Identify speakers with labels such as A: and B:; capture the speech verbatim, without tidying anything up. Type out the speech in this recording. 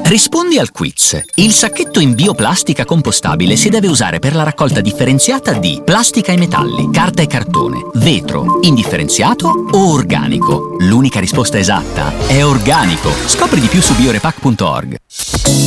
A: Rispondi al quiz. Il sacchetto in bioplastica compostabile si deve usare per la raccolta differenziata di plastica e metalli, carta e cartone, vetro, indifferenziato o organico. L'unica risposta esatta è organico. Scopri di più su biorepack punto org.